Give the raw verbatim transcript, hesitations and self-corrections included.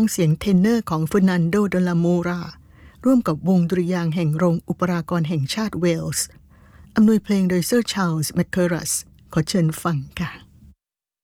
เสียงเทนเนอร์ของเฟอร์นันโด เดลาโมราร่วมกับวงดุริยางค์แห่งโรงอุปรากรแห่งชาติเวลส์อำนวยเพลงโดยเซอร์ชาร์ลส์แมคเคอรัสขอเชิญฟังค่ะ